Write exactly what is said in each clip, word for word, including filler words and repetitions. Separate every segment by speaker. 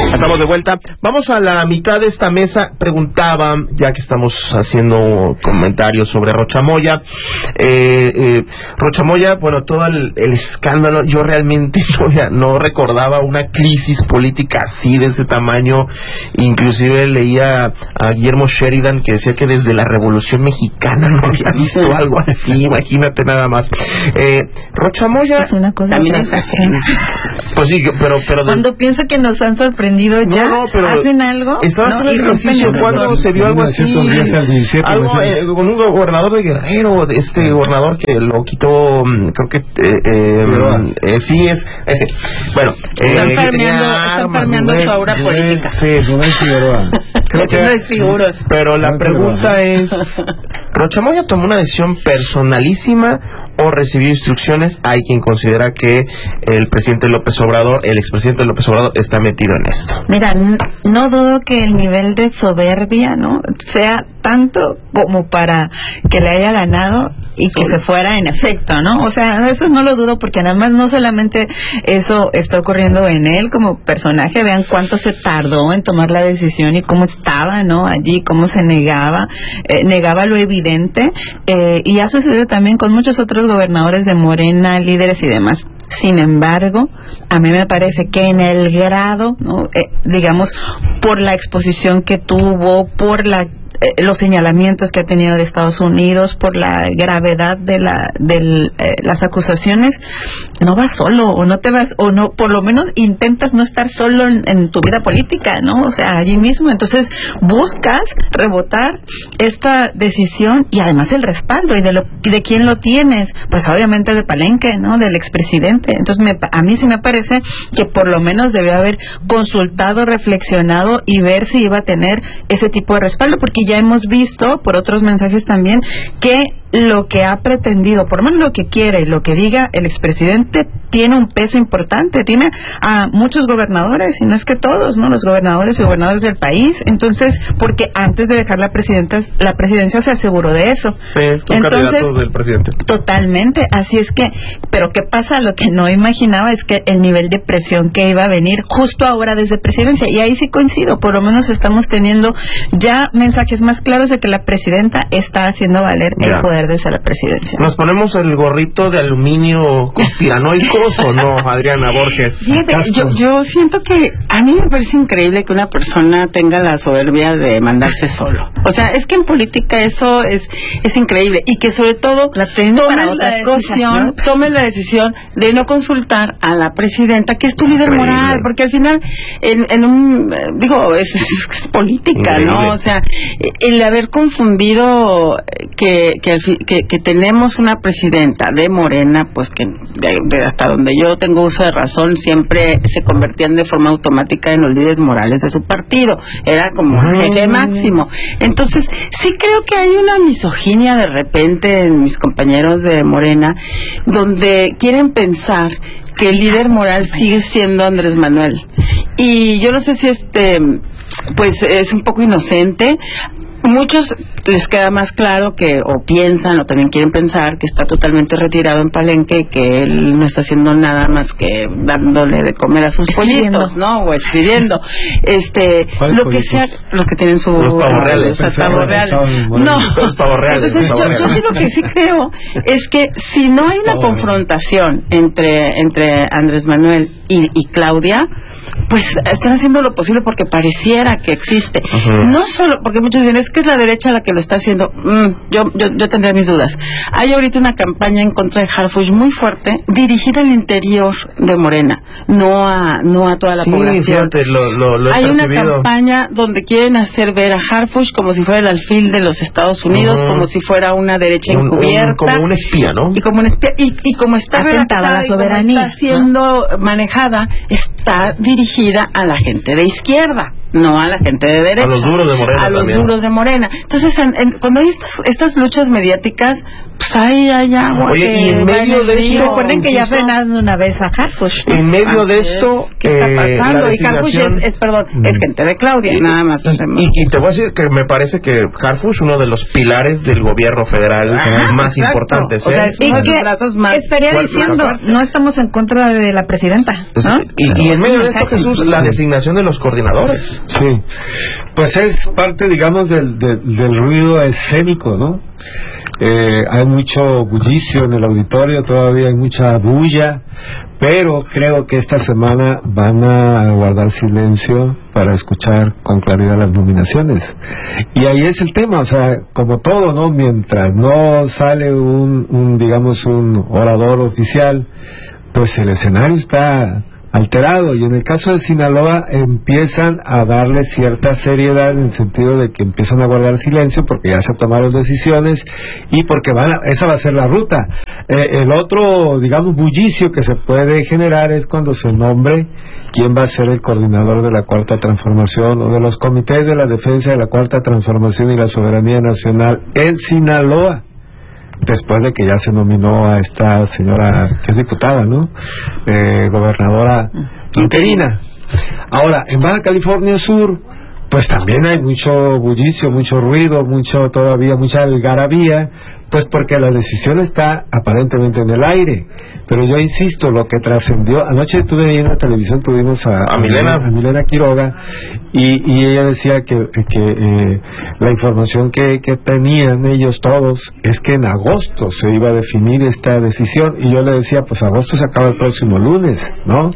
Speaker 1: Estamos de vuelta. Vamos a la mitad de esta mesa. Preguntaba, ya que estamos haciendo comentarios sobre Rocha Moya, eh, eh, Rocha Moya, bueno, todo el, el escándalo, yo realmente no, no recordaba una crisis política así, de ese tamaño. Inclusive leía a Guillermo Sheridan que decía que desde la Revolución Mexicana no había visto algo así, imagínate nada más. Eh, Rocha Moya...
Speaker 2: Es una cosa
Speaker 3: también es
Speaker 1: Pues sí, yo, pero... pero de...
Speaker 2: Cuando pienso que nos han sorprendido ya, no, no, pero hacen algo...
Speaker 1: Estaba haciendo el ejercicio cuando se vio algo así, algo eh, con un gobernador de Guerrero, este gobernador que lo quitó, creo que... Eh, eh, eh, sí, es ese. Bueno,
Speaker 3: están eh, farmeando su aura política.
Speaker 1: Sí, Rubén Figueroa. Creo que es figuras. Pero la pregunta es, ¿Rocha Moya tomó una decisión personalísima o recibió instrucciones? Hay quien considera que el presidente López Obrador, el expresidente López Obrador, está metido en esto.
Speaker 2: Mira, no, no dudo que el nivel de soberbia, ¿no?, sea tanto como para que le haya ganado y que se fuera en efecto, ¿no? O sea, eso no lo dudo, porque nada más no solamente eso está ocurriendo en él como personaje, vean cuánto se tardó en tomar la decisión y cómo estaba, ¿no?, allí, cómo se negaba, eh, negaba lo evidente, eh, y ha sucedido también con muchos otros gobernadores de Morena, líderes y demás. Sin embargo, a mí me parece que en el grado, ¿no?, eh, digamos, por la exposición que tuvo, por la Eh, los señalamientos que ha tenido de Estados Unidos, por la gravedad de la de eh, las acusaciones, no vas solo, o no te vas, o no, por lo menos intentas no estar solo en, en tu vida política, ¿no? O sea, allí mismo. Entonces buscas rebotar esta decisión y además el respaldo, y de lo y de quién lo tienes, pues obviamente de Palenque, ¿no?, del expresidente. Entonces me, a mí sí me parece que por lo menos debió haber consultado, reflexionado y ver si iba a tener ese tipo de respaldo, porque ya hemos visto por otros mensajes también que lo que ha pretendido, por lo menos lo que quiere y lo que diga el expresidente, tiene un peso importante, tiene a muchos gobernadores, y no es que todos, ¿no?, los gobernadores y gobernadores del país. Entonces, porque antes de dejar la presidenta, la presidencia se aseguró de eso.
Speaker 1: Sí, entonces, del presidente.
Speaker 2: Totalmente, así es que, pero ¿qué pasa? Lo que no imaginaba es que el nivel de presión que iba a venir justo ahora desde presidencia, y ahí sí coincido, por lo menos estamos teniendo ya mensajes más claros de que la presidenta está haciendo valer ya el poder desde la presidencia.
Speaker 1: ¿Nos ponemos el gorrito de aluminio conspiranoicos o no, Adriana Borges?
Speaker 3: Fíjate, yo, yo siento que a mí me parece increíble que una persona tenga la soberbia de mandarse solo. O sea, es que en política eso es es increíble, y que sobre todo
Speaker 2: la tome para otras cosas, ¿no?,
Speaker 3: tome la decisión de no consultar a la presidenta, que es tu líder increíble moral, porque al final en, en un digo es, es, es política, increíble, ¿no? O sea, el haber confundido que que, que que tenemos una presidenta de Morena, pues que de, de hasta donde yo tengo uso de razón, siempre se convertían de forma automática en los líderes morales de su partido, era como el jefe máximo. Entonces sí creo que hay una misoginia de repente en mis compañeros de Morena, donde quieren pensar que el líder moral sigue siendo Andrés Manuel, y yo no sé si este pues es un poco inocente. Muchos les queda más claro que, o piensan, o también quieren pensar, que está totalmente retirado en Palenque, que él no está haciendo nada más que dándole de comer a sus pollitos, ¿no? O escribiendo. Este, lo que sea, los que tienen su...
Speaker 1: Los pavos reales.
Speaker 3: Los pavos reales. No.
Speaker 1: Los pavos reales.
Speaker 3: Entonces, yo, yo sí lo que sí creo es que si no hay una confrontación entre, entre Andrés Manuel y, y Claudia, pues están haciendo lo posible porque pareciera que existe. Uh-huh. No solo, porque muchos dicen, es que es la derecha la que lo está haciendo. Mm, yo, yo, yo tendría mis dudas. Hay ahorita una campaña en contra de Harfuch muy fuerte, dirigida al interior de Morena, no a, no a toda la
Speaker 1: sí,
Speaker 3: población.
Speaker 1: Fíjate, lo, lo, lo he
Speaker 3: Hay
Speaker 1: percibido.
Speaker 3: Una campaña donde quieren hacer ver a Harfuch como si fuera el alfil de los Estados Unidos, uh-huh, como si fuera una derecha un, encubierta.
Speaker 1: Un, como un espía, ¿no?
Speaker 3: Y como un espía, y, y como está
Speaker 2: atentada a la soberanía,
Speaker 3: está siendo, ¿no?, manejada, está dirigida a la gente de izquierda. no a la gente de derecha.
Speaker 1: A los duros de Morena
Speaker 3: A los
Speaker 1: también.
Speaker 3: duros de Morena. Entonces, en, en, cuando hay estas, estas luchas mediáticas, pues hay, hay agua.
Speaker 1: Oye,
Speaker 3: que
Speaker 1: y en
Speaker 3: va
Speaker 1: medio
Speaker 3: el
Speaker 1: de
Speaker 3: río.
Speaker 1: esto,
Speaker 2: Recuerden que ya
Speaker 1: insisto,
Speaker 2: frenaron una vez a Harfush, ¿no?
Speaker 1: En medio
Speaker 3: Así
Speaker 1: de
Speaker 3: es.
Speaker 1: esto,
Speaker 3: ¿Qué está
Speaker 1: eh,
Speaker 3: pasando?
Speaker 1: la
Speaker 3: Y Harfush
Speaker 1: designación-
Speaker 3: es, es, perdón, es gente de Claudia,
Speaker 1: Y-
Speaker 3: nada más.
Speaker 1: Y,
Speaker 3: hacemos.
Speaker 1: y- y te voy a decir que me parece que Harfush, uno de los pilares del gobierno federal
Speaker 3: Ajá,
Speaker 1: más
Speaker 3: exacto.
Speaker 1: importantes.
Speaker 3: O sea,
Speaker 1: ¿eh?
Speaker 3: es
Speaker 2: Y
Speaker 3: uno de
Speaker 2: que
Speaker 3: los brazos más
Speaker 2: estaría
Speaker 1: fuertes,
Speaker 2: diciendo,
Speaker 1: aparte.
Speaker 2: no estamos en contra de la presidenta,
Speaker 1: Pues,
Speaker 2: ¿no?
Speaker 1: y, y en
Speaker 2: Es
Speaker 1: medio
Speaker 2: un
Speaker 1: de esto,
Speaker 2: mensaje.
Speaker 1: Jesús, la designación de los coordinadores.
Speaker 4: Sí, pues es parte, digamos, del, del, del ruido escénico, ¿no? Eh, hay mucho bullicio en el auditorio, todavía hay mucha bulla, pero creo que esta semana van a guardar silencio para escuchar con claridad las nominaciones. Y ahí es el tema, o sea, como todo, ¿no? Mientras no sale un, un digamos, un orador oficial, pues el escenario está alterado, y en el caso de Sinaloa empiezan a darle cierta seriedad en el sentido de que empiezan a guardar silencio porque ya se tomaron decisiones y porque van a, esa va a ser la ruta. Eh, el otro, digamos, bullicio que se puede generar es cuando se nombre quién va a ser el coordinador de la Cuarta Transformación o de los comités de la defensa de la Cuarta Transformación y la soberanía nacional en Sinaloa, después de que ya se nominó a esta señora que es diputada, ¿no? Eh, gobernadora interina. Ahora, en Baja California Sur, pues también hay mucho bullicio, mucho ruido, mucho todavía, mucha algarabía, pues porque la decisión está aparentemente en el aire. Pero yo insisto, lo que trascendió, anoche tuve ahí en la televisión, tuvimos a,
Speaker 1: A Milena.
Speaker 4: a Milena Quiroga, y, y ella decía que, que eh, la información que, que tenían ellos todos es que en agosto se iba a definir esta decisión, y yo le decía, pues agosto se acaba el próximo lunes, ¿no?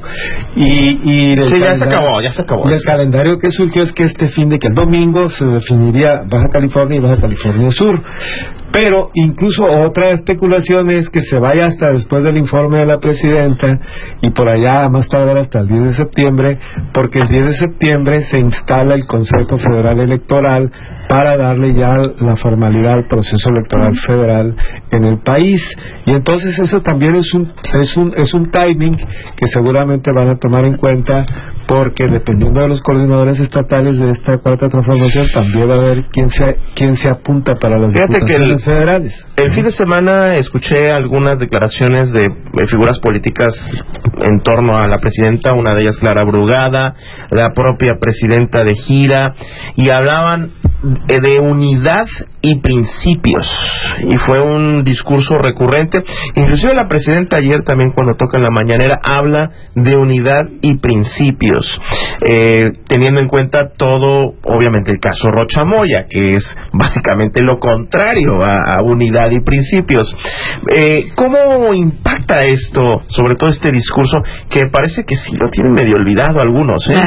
Speaker 4: Y, y del
Speaker 1: Sí, ya se
Speaker 4: calendario-
Speaker 1: acabó, ya se acabó
Speaker 4: y el
Speaker 1: eso.
Speaker 4: calendario que surgió es que este fin de que el domingo se definiría Baja California y Baja California Sur. Pero incluso otra especulación es que se vaya hasta después del informe de la presidenta y por allá a más tardar hasta el diez de septiembre, porque el diez de septiembre se instala el Consejo Federal Electoral para darle ya la formalidad al proceso electoral federal en el país. Y entonces eso también es un es un es un timing que seguramente van a tomar en cuenta, porque dependiendo de los coordinadores estatales de esta Cuarta Transformación también va a haber quién se quién se apunta para las
Speaker 1: Fíjate que
Speaker 4: diputaciones
Speaker 1: el-
Speaker 4: federales.
Speaker 1: El fin de semana escuché algunas declaraciones de eh, figuras políticas en torno a la presidenta, una de ellas Clara Brugada, la propia presidenta de gira, y hablaban eh, de unidad y principios, y fue un discurso recurrente. Inclusive la presidenta ayer también, cuando toca en la mañanera, habla de unidad y principios, eh, teniendo en cuenta todo, obviamente, el caso Rocha Moya, que es básicamente lo contrario a, a unidad y principios. Eh, ¿Cómo impacta esto, sobre todo este discurso, que parece que sí lo tienen medio olvidado algunos, ¿eh?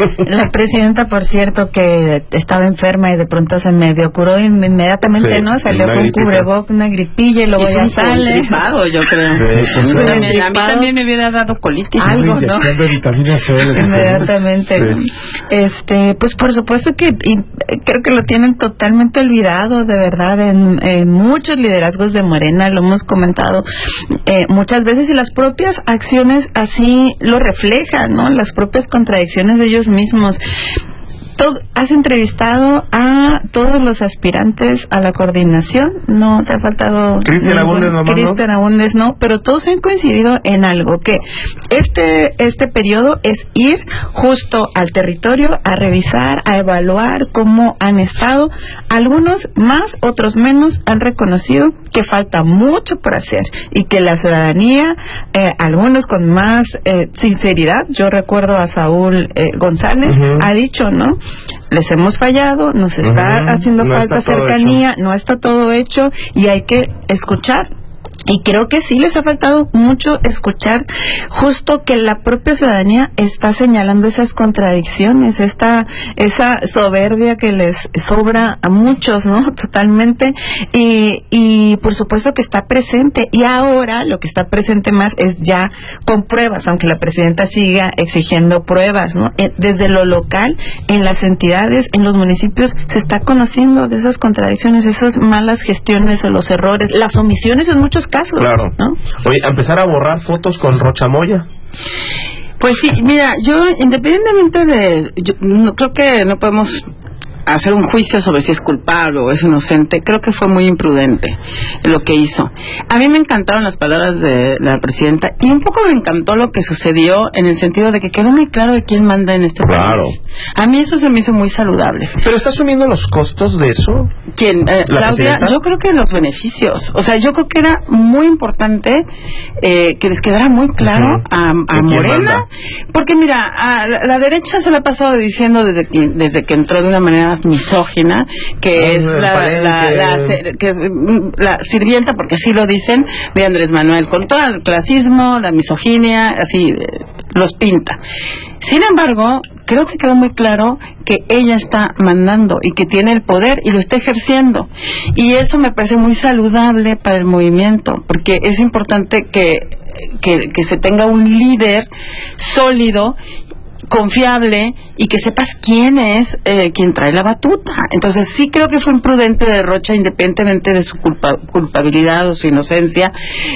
Speaker 2: La presidenta, por cierto, que estaba enferma y de pronto se medio curó inmediatamente,
Speaker 1: Sí,
Speaker 2: ¿no? Salió
Speaker 1: una
Speaker 2: con
Speaker 1: gripita.
Speaker 2: cubrebocas, una gripilla y luego
Speaker 3: Es
Speaker 2: ya
Speaker 3: un
Speaker 2: sale.
Speaker 3: contripado, yo creo.
Speaker 1: Sí, pues,
Speaker 3: Sí,
Speaker 2: un
Speaker 3: a mí
Speaker 2: contripado.
Speaker 3: también me hubiera dado colitis.
Speaker 2: Algo,
Speaker 4: Una
Speaker 2: ¿no?
Speaker 4: inyección de vitamina C. le dicen, ¿no?
Speaker 2: Inmediatamente.
Speaker 4: Sí.
Speaker 2: Este, pues por supuesto que y, eh, creo que lo tienen totalmente olvidado, de verdad, en, en muchos liderazgos de Morena, lo hemos comentado eh, muchas veces, y las propias acciones así lo reflejan, ¿no? Las propias contradicciones de ellos mismos. Todo, ¿has entrevistado a todos los aspirantes a la coordinación? No, te ha faltado...
Speaker 1: Cristian
Speaker 2: ningún-
Speaker 1: Agúndez nomás, ¿no?
Speaker 2: Cristian Agúndez no, pero todos han coincidido en algo, que este, este periodo es ir justo al territorio a revisar, a evaluar cómo han estado. Algunos más, otros menos, han reconocido que falta mucho por hacer y que la ciudadanía, eh, algunos con más eh, sinceridad, yo recuerdo a Saúl eh, González,
Speaker 1: Ujú.
Speaker 2: ha dicho, ¿no? Les hemos fallado, nos está
Speaker 1: Ujú.
Speaker 2: haciendo
Speaker 1: No
Speaker 2: falta
Speaker 1: está todo
Speaker 2: cercanía, no está todo hecho y hay que escuchar. Y creo que sí les ha faltado mucho escuchar, justo que la propia ciudadanía está señalando esas contradicciones, esta esa soberbia que les sobra a muchos, ¿no? Totalmente. Y, y por supuesto que está presente. Y ahora lo que está presente más es ya con pruebas, aunque la presidenta siga exigiendo pruebas, ¿no? Eh, Desde lo local, en las entidades, en los municipios, se está conociendo de esas contradicciones, esas malas gestiones, los errores, las omisiones en muchos casos.
Speaker 1: Claro.
Speaker 2: ¿No?
Speaker 1: Oye, a empezar a borrar fotos con Rocha Moya.
Speaker 3: Pues sí, mira, yo independientemente de, yo, no, creo que no podemos hacer un juicio sobre si es culpable o es inocente. Creo que fue muy imprudente lo que hizo. A mí me encantaron las palabras de la presidenta y un poco me encantó lo que sucedió en el sentido de que quedó muy claro de quién manda en este
Speaker 1: Claro.
Speaker 3: país. A mí eso se me hizo muy saludable.
Speaker 1: ¿Pero está asumiendo los costos de eso?
Speaker 3: ¿Quién? Eh,
Speaker 1: ¿La
Speaker 3: Claudia,
Speaker 1: presidenta?
Speaker 3: yo creo que los beneficios. O sea, yo creo que era muy importante eh, que les quedara muy claro
Speaker 1: Ujú.
Speaker 3: a, a
Speaker 1: ¿De quién
Speaker 3: Morena.
Speaker 1: manda?
Speaker 3: Porque mira, a la, la derecha se la ha pasado diciendo desde que, desde que entró de una manera misógina, que
Speaker 1: Ah,
Speaker 3: es
Speaker 1: el
Speaker 3: la,
Speaker 1: palenque.
Speaker 3: la, la, se- que es, mm, la sirvienta, porque así lo dicen, de Andrés Manuel, con todo el clasismo, la misoginia, así eh, los pinta. Sin embargo, creo que quedó muy claro que ella está mandando y que tiene el poder y lo está ejerciendo. Y eso me parece muy saludable para el movimiento, porque es importante que, que, que se tenga un líder sólido, confiable y que sepas quién es eh, quien trae la batuta. Entonces sí creo que fue imprudente de Rocha, independientemente de su culpa, culpabilidad o su inocencia.